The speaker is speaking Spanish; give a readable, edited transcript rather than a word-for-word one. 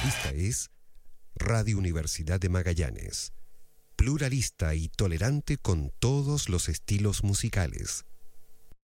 Esta es Radio Universidad de Magallanes, pluralista y tolerante con todos los estilos musicales.